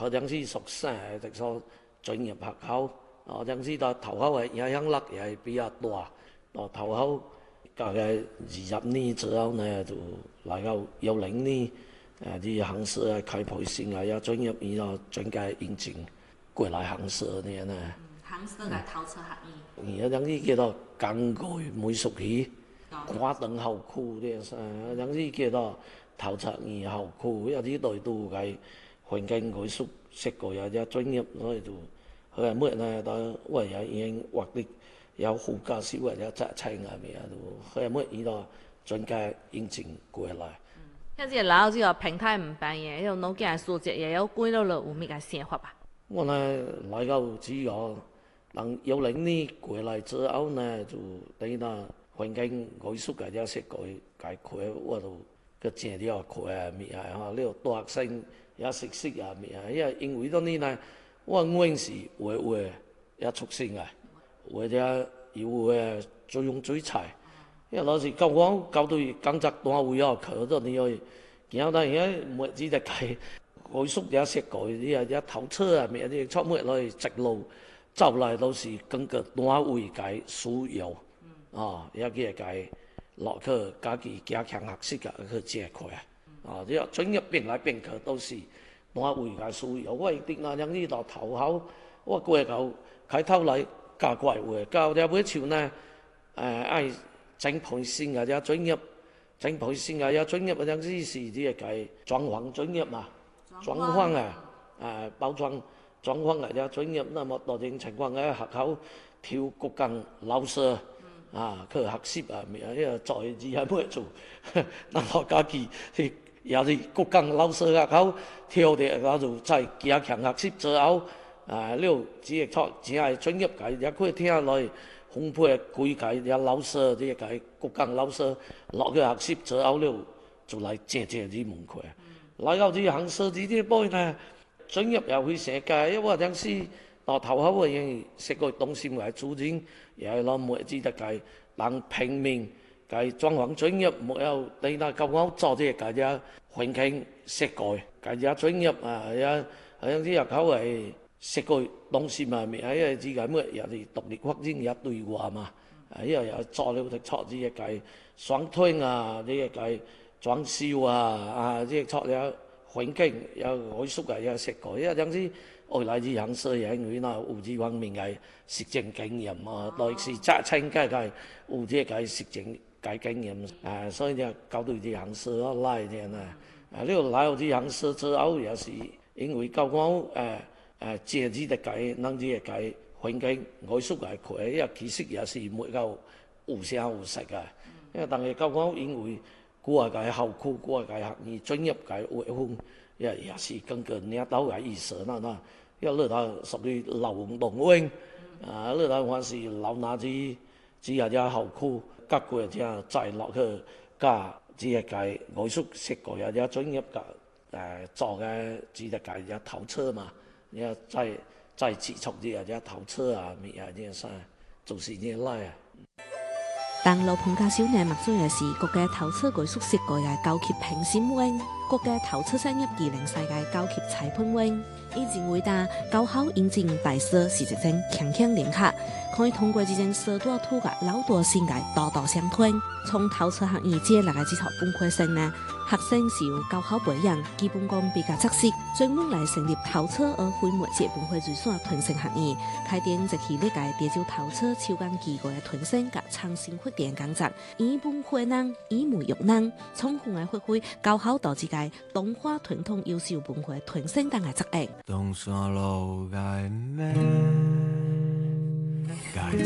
好像是属省的特殊专业学校，像是到头考的影响力也是比较大。到头考大概20年之后呢，就来到10年，啲行社开培生啊，也专业伊就专家引进过来行社呢呢。 行社嘅头车学院。 而像是叫做工具美术系。關燈後區啲有啲叫做頭冊二後區，有啲對都係環境藝術設計啊，啲專業所以就佢係乜呢？都為有已經獲得有副教授或者責稱啊咩啊，都佢係乜依個專家引進過來。 像這個老這個平台唔辦嘅，有農業書籍也有幾多了有咩個想法吧？ 我呢來到只有等10年過來之後呢，就對那環境藝術嘅啲設計解開，我就個整條開啊咩啊嚇，呢個大學生也識識啊咩啊，因為當年呢，我原是畫也出身啊，畫者有誒最用最菜，因為老師教我教對工作單位要考到你要，然後但係每只就計藝術也設計啲啊頭車啊咩啲，出每來直路走來都是根據單位嘅需要。也叫佢落去家己加強學習嘅去這塊啊！即係專業變來變去都是單位嘅需要。我一定那樣呢度頭考，我過後開頭來教怪話，教咗尾潮呢愛整培生嘅專業，整培生嘅專業嗰陣時是啲嘅裝潢專業嘛，裝潢包裝裝潢嘅專業，那麼多種情況嘅學校挑骨幹老師。去學習啊！因為在字係乜做，嗱我家己也是國工老師學校挑的，我就再加強學習之後，了只係錯只係專業界，也可以聽來烘焙規界也老師啲界國工老師落去學習之後了，就來借啲門檻。來到啲行設計啲波呢，專業也會寫界，因為陣時到頭考嘅嘢設計東西嚟主戰。也係攞每支特計，但平面計裝潢專業沒有你那夠啱做啲計啫，環境設計計只專業也好像啲入口係設計東西嘛，咪係因為只計乜也係獨立發展也對話嘛，因為有做了就錯啲計雙推啊，啲計裝修啊，啲錯了環境有藝術嘅有設計，因為陣時。外來啲行社也因為那有這方面嘅實踐經驗啊，類似責稱嘅有這個實踐嘅經驗，所以就搞到啲行社來啲呢，呢個來到啲行社之後也是因為教我借啲嘅計，能啲嘅計環境藝術嘅佢，因為其實也是沒夠有聲有實嘅，因為但係教我因為過嘅後庫過嘅學業專業嘅畫風，也是根據領導嘅意思那。因為呢度屬於流動灣，呢度還是流拿只有啲後區，隔過只再落去加只係計藝術設計有啲專業嘅做嘅只係計有頭車嘛，然後再接觸啲有啲頭車啊，咩啊啲啥，就是啲來啊。 當老彭教授呢，目標嘅是國家頭車藝術設計嘅高級評審員，國家頭車產業20世界高級裁判員。以前為大高考引進大師是一種強強聯合，可以通過這種小大土嘅老大性嘅道道相推。從頭車學院接來嘅這套本科生呢，學生是由高考培養，基本功比較扎實，專門來成立頭車而徽末這本科最選團成學院，開展一系列嘅地招頭車超間機構嘅團生及創新發展工作，以本科人以培育人，充分嘅發揮高考導致嘅動畫傳統優秀本科團生等嘅作用。